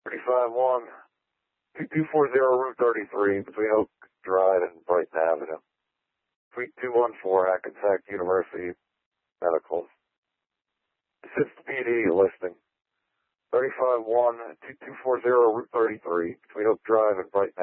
351 2240 Route 33 between Oak Drive and Brighton Avenue. Suite 214, Hackensack University Medical. Assist PD listing. 351 2240 Route 33 between Oak Drive and Brighton